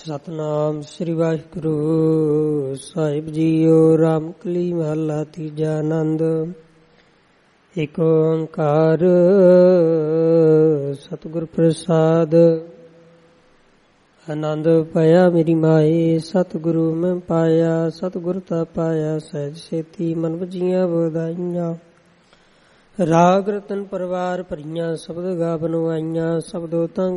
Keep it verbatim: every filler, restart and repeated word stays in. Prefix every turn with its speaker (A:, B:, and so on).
A: ਸਤਨਾਮ ਸ੍ਰੀ ਵਾਹਿਗੁਰੂ ਸਾਹਿਬ JIO. Ram ਕਲੀ ਮਹੱਲਾ ਤੀਜਾ। ਆਨੰਦ ਏਕ ਓੰਕਾਰ ਸਤਿਗੁਰ ਪ੍ਰਸਾਦ। ਆਨੰਦ ਪਾਇਆ ਮੇਰੀ ਮਾਏ ਸਤਿਗੁਰੂ ਮੈਂ ਪਾਇਆ। ਸਤਿਗੁਰ ਤਾ ਪਾਇਆ ਸਹਿਜ ਸੇਤੀ ਮਨ ਵਜੀਆਂ ਵਧਾਈਆਂ। ਰਾਗ ਰਤਨ ਪਰਵਾਰ ਭਰੀਆਂ ਸ਼ਬਦ ਗਾਵਨ ਆਈਆਂ। ਸ਼ਬਦੋ ਤਾਂ